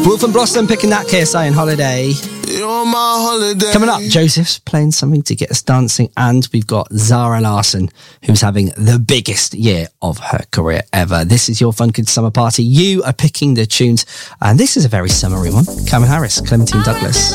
Wolf and Blossom picking that KSI and Holiday. You're my holiday. Coming up, Joseph's playing something to get us dancing, and we've got Zara Larsson, who's having the biggest year of her career ever. This is your Fun Kids Summer Party. You are picking the tunes, and this is a very summery one. Calvin Harris, Clementine Douglas.